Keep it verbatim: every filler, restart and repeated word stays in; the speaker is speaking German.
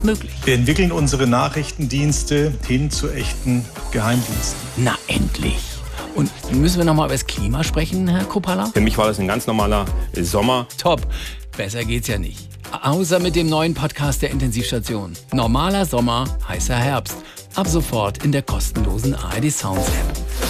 möglich. Wir entwickeln unsere Nachrichtendienste hin zu echten Geheimdiensten. Na endlich. Und müssen wir noch mal über das Klima sprechen, Herr Kopala? Für mich war das ein ganz normaler Sommer. Top. Besser geht's ja nicht. Außer mit dem neuen Podcast der Intensivstation. Normaler Sommer, heißer Herbst. Ab sofort in der kostenlosen A R D Sounds App.